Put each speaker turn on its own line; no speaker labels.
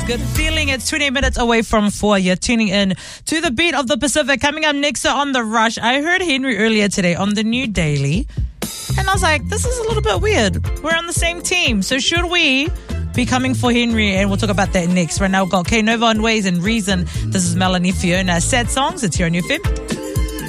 good feeling. It's 20 minutes away from 4. You're tuning in to the beat of the Pacific. Coming up next on The Rush, I heard Henry earlier today on the new Daily, and I was like, this is a little bit weird. We're on the same team, so should we be coming for Henry? And we'll talk about that next. Right now we've got K Nova on Ways and Reason. This is Melanie Fiona. Sad Songs. It's here on UFM.